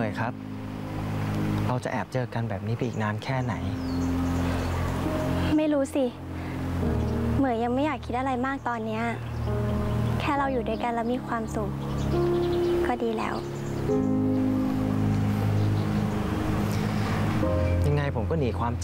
ยครับเราจะแอบเจอกันแบบนี้ไปอีกนานแค่ไหนไม่รู้สิเหมยยังไม่อยากคิดอะไรมากตอนนี้แค่เราอยู่ด้วยกันแล้วมีความสุขก็ดีแล้วยังไงผมก็หนีความ